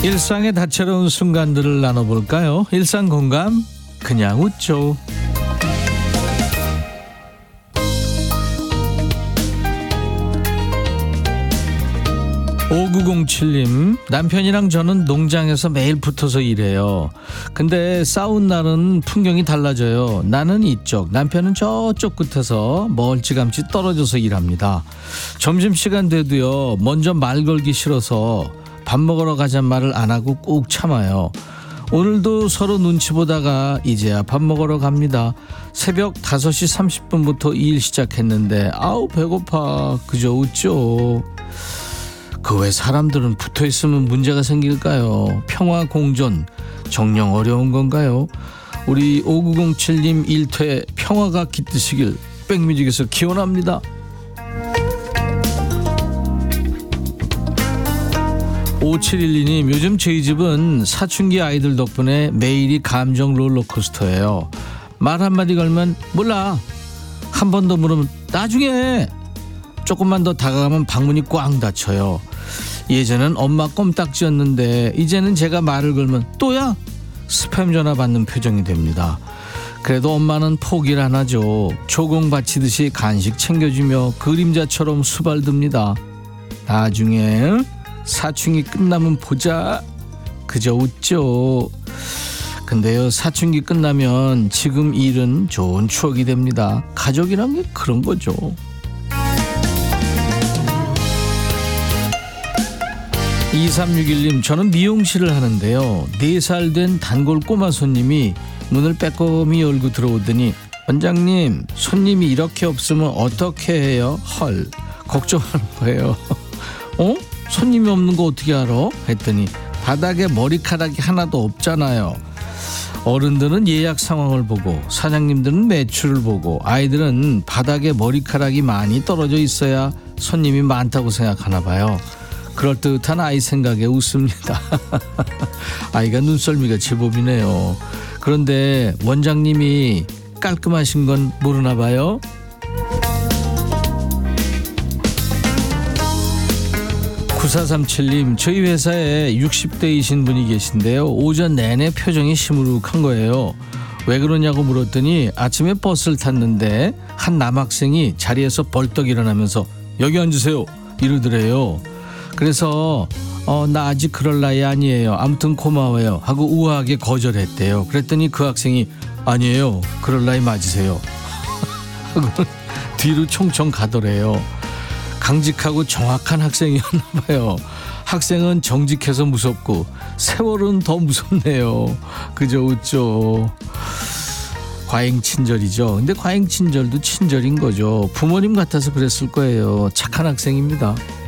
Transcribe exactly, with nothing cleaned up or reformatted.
일상의 다채로운 순간들을 나눠볼까요? 일상 공감 그냥 웃죠. 오구공칠님, 남편이랑 저는 농장에서 매일 붙어서 일해요. 근데 싸운 날은 풍경이 달라져요. 나는 이쪽, 남편은 저쪽 끝에서 멀찌감치 떨어져서 일합니다. 점심시간 돼도요, 먼저 말 걸기 싫어서 밥 먹으러 가자는 말을 안 하고 꾹 참아요. 오늘도 서로 눈치 보다가 이제야 밥 먹으러 갑니다. 새벽 다섯 시 삼십 분부터 일 시작했는데 아우 배고파. 그저 웃죠. 그 왜 사람들은 붙어있으면 문제가 생길까요? 평화 공존 정녕 어려운 건가요? 우리 오구공칠님 일퇴 평화가 깃드시길 백뮤직에서 기원합니다. 오칠일이님, 요즘 저희 집은 사춘기 아이들 덕분에 매일이 감정 롤러코스터예요. 말 한마디 걸면 몰라, 한 번 더 물으면 나중에, 조금만 더 다가가면 방문이 꽝 닫혀요. 예전엔 엄마 껌딱지였는데 이제는 제가 말을 걸면 또야? 스팸 전화 받는 표정이 됩니다. 그래도 엄마는 포기를 안 하죠. 조공 바치듯이 간식 챙겨주며 그림자처럼 수발듭니다. 나중에 사춘기 끝나면 보자. 그저 웃죠. 근데요, 사춘기 끝나면 지금 일은 좋은 추억이 됩니다. 가족이란 게 그런 거죠. 이삼육일님, 저는 미용실을 하는데요, 네 살 된 단골 꼬마 손님이 문을 빼꼼히 열고 들어오더니 원장님, 손님이 이렇게 없으면 어떻게 해요? 헐, 걱정하는 거예요. 어? 손님이 없는 거 어떻게 알아? 했더니 바닥에 머리카락이 하나도 없잖아요. 어른들은 예약 상황을 보고 사장님들은 매출을 보고 아이들은 바닥에 머리카락이 많이 떨어져 있어야 손님이 많다고 생각하나 봐요. 그럴듯한 아이 생각에 웃습니다. 아이가 눈썰미가 제법이네요. 그런데 원장님이 깔끔하신 건 모르나 봐요. 구사삼칠님, 저희 회사에 육십 대이신 분이 계신데요, 오전 내내 표정이 시무룩한 거예요. 왜 그러냐고 물었더니 아침에 버스를 탔는데 한 남학생이 자리에서 벌떡 일어나면서 여기 앉으세요 이러더래요. 그래서 어, 나 아직 그럴 나이 아니에요, 아무튼 고마워요 하고 우아하게 거절했대요. 그랬더니 그 학생이 아니에요, 그럴 나이 맞으세요 하고 뒤로 총총 가더래요. 강직하고 정확한 학생이었나 봐요. 학생은 정직해서 무섭고 세월은 더 무섭네요. 그저 웃죠. 과잉친절이죠. 근데 과잉친절도 친절인 거죠. 부모님 같아서 그랬을 거예요. 착한 학생입니다.